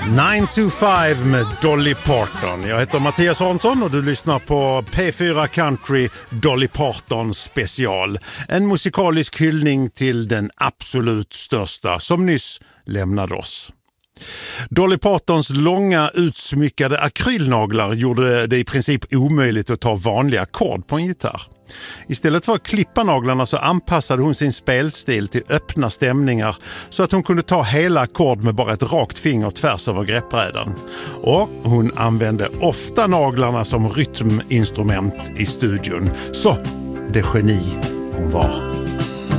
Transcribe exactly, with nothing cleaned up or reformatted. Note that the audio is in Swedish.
nine to five med Dolly Parton. Jag heter Mattias Hansson och du lyssnar på P fyra Country Dolly Parton special. En musikalisk hyllning till den absolut största som nyss lämnade oss. Dolly Partons långa utsmyckade akrylnaglar gjorde det i princip omöjligt att ta vanliga ackord på en gitarr. Istället för att klippa naglarna så anpassade hon sin spelstil till öppna stämningar så att hon kunde ta hela ackord med bara ett rakt finger tvärs över greppbrädan. Och hon använde ofta naglarna som rytminstrument i studion. Så det geni hon var.